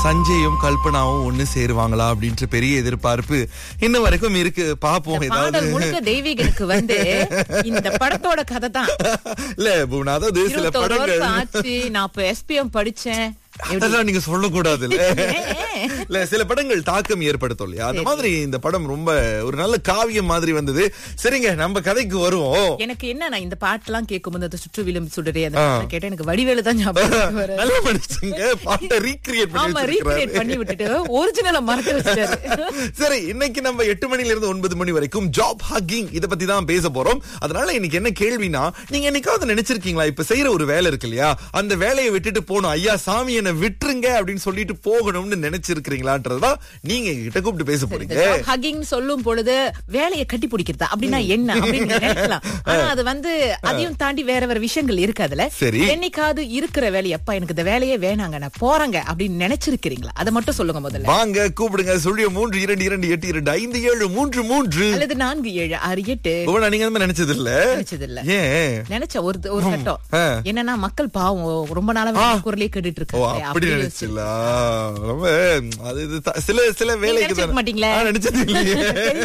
சஞ்சயும் கல்பனாவும் ஒண்ணு சேருவாங்களா அப்படின்ற பெரிய எதிர்பார்ப்பு இன்ன வரைக்கும் இருக்கு. பாப்போம். ஏதாவது தெய்வீகனுக்கு வந்து இந்த படத்தோட கதை தான் இல்ல பூனா, அதாவது சில படங்கள் ஆச்சு. நான் இப்ப எஸ்பிஎம் படிச்சேன், அதெல்லாம் நீங்க சொல்லக்கூடாது. இல்ல சில படங்கள் தாக்கம் ஏற்படுத்தும் இல்லையா, அந்த மாதிரி இந்த படம் ரொம்ப ஒரு நல்ல காவியம் மாதிரி வந்தது. சரிங்க, நம்ம கதைக்கு வருவோம். எனக்கு என்ன, இந்த பாட்டெல்லாம் கேட்கும்போது அந்த சுற்று விளிம்பு சுடரே கேட்டேன், எனக்கு வடிவேலு தான் ஞாபகம் வரும். நல்ல மனுஷங்க, பாட்டை ரீக்ரியேட் பண்ணி விட்டுட்டு ஒரிஜினலை மறந்து வச்சிட்டாரு. சரி, இன்னைக்கு நம்ம 8 மணில இருந்து 9 மணி வரைக்கும் ஜாப் ஹக்கிங் இத பத்தி தான் பேச போறோம். அதனால இன்னைக்கு என்ன கேள்வினா, நீங்க என்னைக்காவது நினைச்சிருக்கீங்களா, இப்ப செய்யற ஒரு வேலை இருக்கு இல்லையா, அந்த வேலையை விட்டுட்டு போகணும், ஐயா சாமி என்ன விட்டுருங்க அப்படின்னு சொல்லிட்டு போகணும்னு நினைச்சிருக்கீங்களான்றதுதான் நீங்க கிட்ட கூப்பிட்டு பேச போறீங்க. ஹக்கிங் சொல்லும் பொழுது வேலையை கட்டி பிடிக்கிறதா அப்படின்னா என்ன அப்படின்னு நினைக்கலாம். ஆனா அது வந்து அதையும் தாண்டி வேற வேற விஷயங்கள் இருக்கு அதுல. சரி, என்னைக்காவது இருக்கிற வேலையை, அப்பா எனக்கு இந்த வேலையே வேணாங்க, நான் போறேங்க அப்படின்னு நினைச்சிருக்கீங்களா? அதை மட்டும் சொல்லுங்க முதல்ல. வாங்க கூப்பிடுங்க. 0322282333 அல்லது 4768. நீங்க நினைச்சது இல்ல? ஏன் நினைச்ச ஒரு கட்டம் என்னன்னா, மக்கள் பாவம் ரொம்ப நாளா குரலே கேட்டுட்டு இருக்காங்க. அப்படி நினைச்சல, சில வேலைக்கு மாட்டீங்களா? நினைச்சது இல்லையே.